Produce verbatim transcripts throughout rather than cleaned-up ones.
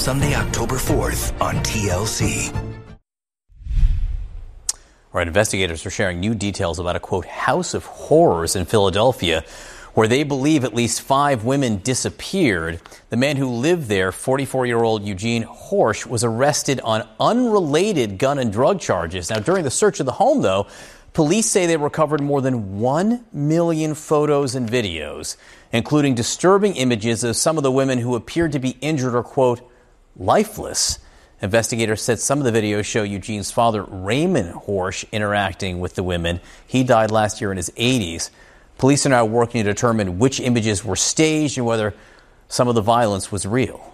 Sunday, October fourth on T L C. All right, investigators are sharing new details about a, quote, house of horrors in Philadelphia, where they believe at least five women disappeared. The man who lived there, forty-four-year-old Eugene Horsch, was arrested on unrelated gun and drug charges. Now, during the search of the home, though, police say they recovered more than one million photos and videos, including disturbing images of some of the women who appeared to be injured or, quote, lifeless. Investigators said some of the videos show Eugene's father, Raymond Horsch, interacting with the women. He died last year in his eighties. Police are now working to determine which images were staged and whether some of the violence was real.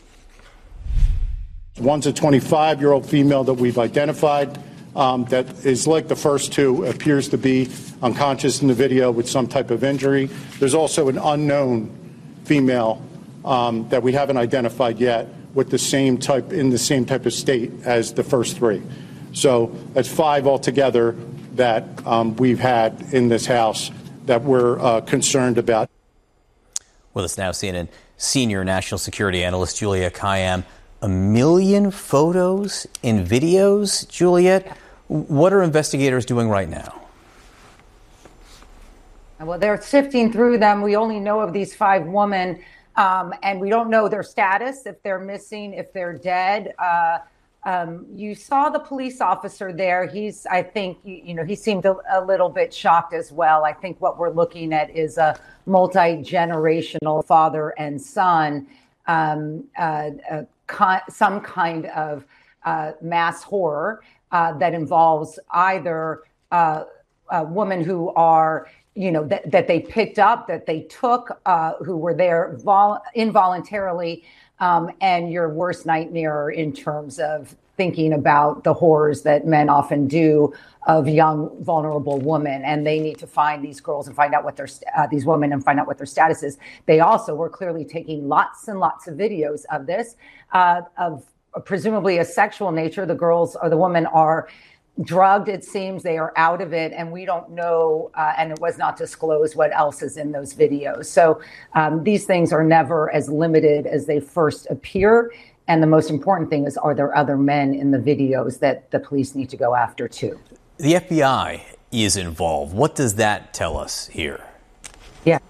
One's a twenty-five-year-old female that we've identified um, that is like the first two, appears to be unconscious in the video with some type of injury. There's also an unknown female um, that we haven't identified yet with the same type, in the same type of state as the first three. So that's five altogether that um, we've had in this house that we're uh, concerned about. With us now, C N N senior national security analyst Juliet Kayyem. A million photos and videos, Juliet. What are investigators doing right now? Well, they're sifting through them. We only know of these five women, um, and we don't know their status, if they're missing, if they're dead. Uh, um, you saw the police officer there. He's, I think, you, you know, he seemed a, a little bit shocked as well. I think what we're looking at is a multi-generational father and son, um, uh, uh, con- some kind of uh, mass horror uh, that involves either uh, uh, women who are, you know, that, that they picked up, that they took, uh, who were there vol- involuntarily, um, and your worst nightmare in terms of thinking about the horrors that men often do of young, vulnerable women. And they need to find these girls and find out what their, uh, these women and find out what their status is. They also were clearly taking lots and lots of videos of this, uh, of presumably a sexual nature. The girls or the women are drugged, it seems. They are out of it, and we don't know, uh, and it was not disclosed what else is in those videos. So um, these things are never as limited as they first appear. And the most important thing is, are there other men in the videos that the police need to go after too? The F B I is involved. What does that tell us here? Yeah.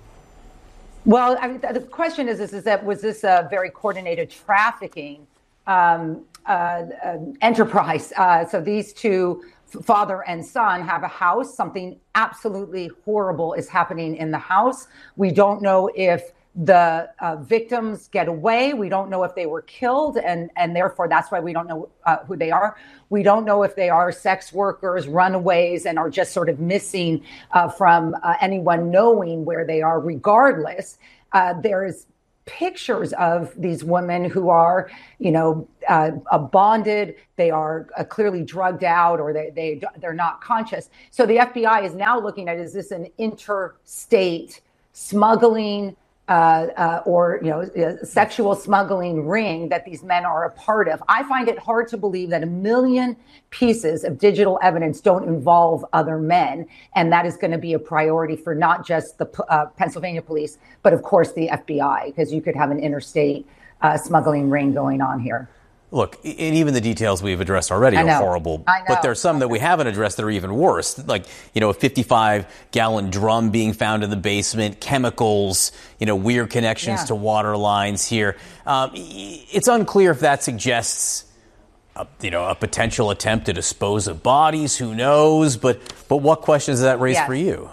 Well, I mean, the question is, is, is that was this a very coordinated trafficking um, uh, uh, enterprise? Uh, so these two, father and son, have a house. Something absolutely horrible is happening in the house. We don't know if the uh, victims get away. We don't know if they were killed, and, and therefore that's why we don't know uh, who they are. We don't know if they are sex workers, runaways, and are just sort of missing uh, from uh, anyone knowing where they are. Regardless, uh, there's pictures of these women who are, you know, uh, uh, bonded. They are uh, clearly drugged out, or they, they, they're not conscious. So the F B I is now looking at, is this an interstate smuggling Uh, uh, or, you know, uh, sexual smuggling ring that these men are a part of? I find it hard to believe that a million pieces of digital evidence don't involve other men. And that is going to be a priority for not just the uh, Pennsylvania police, but of course the F B I, because you could have an interstate uh, smuggling ring going on here. Look, and even the details we've addressed already are horrible, but there's some that we haven't addressed that are even worse, like, you know, a fifty-five gallon drum being found in the basement, chemicals, you know, weird connections yeah. to water lines here. Um, it's unclear if that suggests, a, you know, a potential attempt to dispose of bodies. Who knows? But but what questions does that raise yes. for you?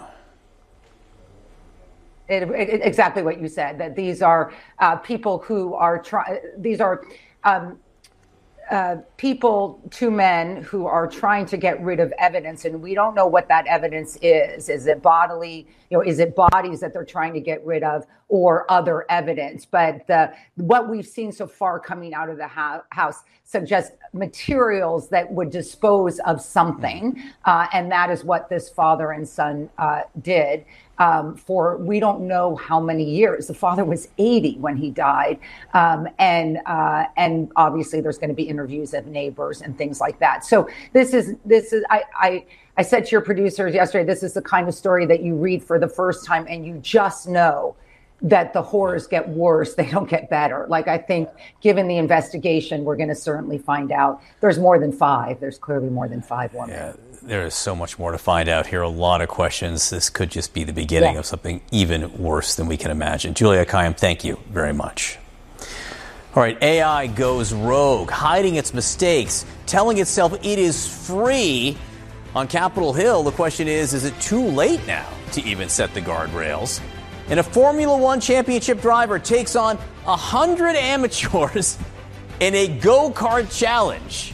It, it, exactly what you said, that these are uh, people who are trying, these are um, Uh, people, two men who are trying to get rid of evidence, and we don't know what that evidence is. Is it bodily, you know, is it bodies that they're trying to get rid of, or other evidence? But the, what we've seen so far coming out of the ho- house suggests materials that would dispose of something, uh, and that is what this father and son uh, did. Um, for we don't know how many years. The father was eighty when he died, um, and uh, and obviously there's going to be interviews of neighbors and things like that. So this is this is I, I I said to your producers yesterday, this is the kind of story that you read for the first time and you just know that the horrors get worse, they don't get better. Like, I think given the investigation, we're going to certainly find out there's more than five. There's clearly more than five women. Yeah, there is so much more to find out here. A lot of questions. This could just be the beginning yeah. of something even worse than we can imagine. Julia Kayyem, thank you very much. All right, A I goes rogue, hiding its mistakes, telling itself it is free. On Capitol Hill, the question is, is it too late now to even set the guardrails? And a Formula One championship driver takes on one hundred amateurs in a go-kart challenge.